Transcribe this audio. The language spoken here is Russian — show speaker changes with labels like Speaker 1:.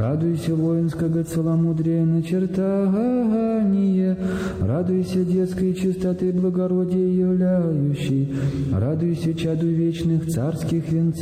Speaker 1: Радуйся воинского целомудрия начертание, радуйся детской чистоты благородия являющей, радуйся чаду вечных царских венцов.